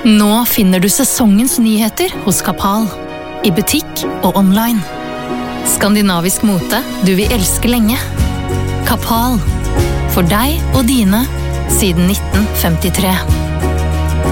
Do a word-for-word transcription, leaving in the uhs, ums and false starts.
Nå finner du sesongens nyheter hos Kapal, i butikk og online. Skandinavisk mote du vil elske lenge. Kapal, for deg og dine, siden nitten femtitre.